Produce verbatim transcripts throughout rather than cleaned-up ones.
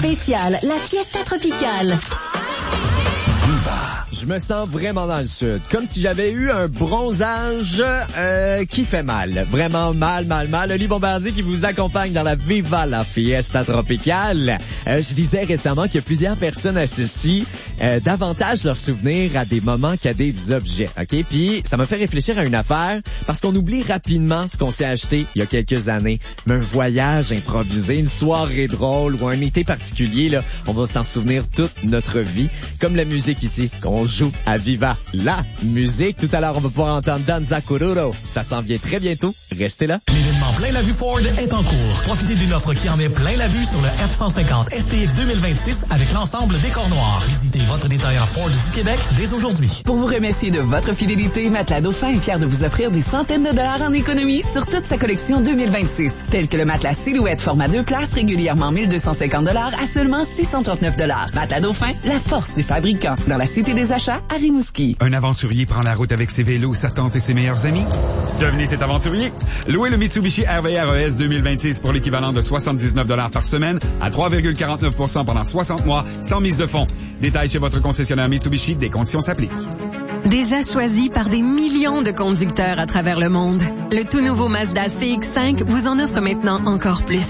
Spécial, la Fiesta Tropicale. Je me sens vraiment dans le sud, comme si j'avais eu un bronzage euh, qui fait mal, vraiment mal, mal, mal. Oli Bombardier qui vous accompagne dans la Viva la Fiesta Tropicale. Euh, je disais récemment que plusieurs personnes associent euh, davantage leurs souvenirs à des moments qu'à des objets, ok? Puis ça m'a fait réfléchir à une affaire, parce qu'on oublie rapidement ce qu'on s'est acheté il y a quelques années. Mais un voyage improvisé, une soirée drôle ou un été particulier, là, on va s'en souvenir toute notre vie, comme la musique ici, qu'on joue à Viva la musique. Tout à l'heure, on va pouvoir entendre Danza Kuduro. Ça s'en vient très bientôt. Restez là. L'événement Plein la vue Ford est en cours. Profitez d'une offre qui en met plein la vue sur le F cent cinquante S T X deux mille vingt-six avec l'ensemble décor noir. Visitez votre détaillant Ford du Québec dès aujourd'hui. Pour vous remercier de votre fidélité, Matelas Dauphin est fier de vous offrir des centaines de dollars en économie sur toute sa collection deux mille vingt-six, tels que le matelas Silhouette format deux places régulièrement mille deux cent cinquante dollars à seulement six cent trente-neuf dollars. Matelas Dauphin, la force du fabricant. Dans la Cité des Achats, à Rimouski. Un aventurier prend la route avec ses vélos, sa tante et ses meilleurs amis. Devenez cet aventurier. Louez le Mitsubishi R V R E S deux mille vingt-six pour l'équivalent de soixante-dix-neuf dollars par semaine à trois virgule quarante-neuf pour cent pendant soixante mois, sans mise de fonds. Détail chez votre concessionnaire Mitsubishi, des conditions s'appliquent. Déjà choisi par des millions de conducteurs à travers le monde, le tout nouveau Mazda C X cinq vous en offre maintenant encore plus.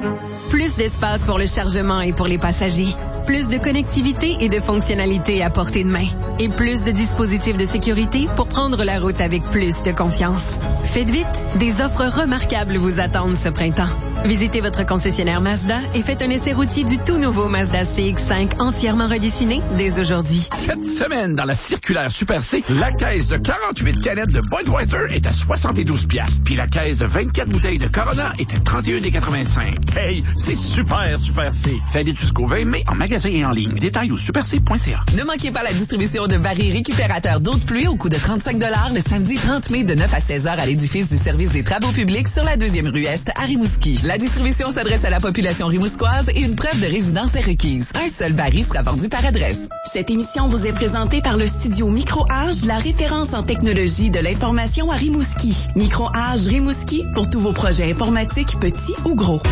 Plus d'espace pour le chargement et pour les passagers. Plus de connectivité et de fonctionnalités à portée de main. Et plus de dispositifs de sécurité pour prendre la route avec plus de confiance. Faites vite, des offres remarquables vous attendent ce printemps. Visitez votre concessionnaire Mazda et faites un essai routier du tout nouveau Mazda C X cinq entièrement redessiné dès aujourd'hui. Cette semaine, dans la circulaire Super C, la caisse de quarante-huit canettes de Budweiser est à soixante-douze piastres. Puis la caisse de vingt-quatre bouteilles de Corona est à trente et un quatre-vingt-cinq. Hey, c'est super, Super C. Fallait jusqu'au vingt mai en magasin et en ligne. Détails au super c point c a. Ne manquez pas la distribution de barils récupérateurs d'eau de pluie au coût de trente-cinq dollars le samedi trente mai de neuf à seize heures à l'édifice du service des travaux publics sur la deuxième rue Est à Rimouski. La distribution s'adresse à la population rimousquoise et une preuve de résidence est requise. Un seul baril sera vendu par adresse. Cette émission vous est présentée par le studio Micro-Age, la référence en technologie de l'information à Rimouski. Micro-Age Rimouski pour tous vos projets informatiques, petits ou gros.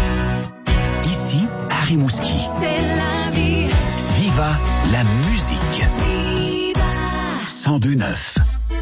Ici, à Rimouski. C'est la vie. Viva la musique. Viva. cent deux neuf.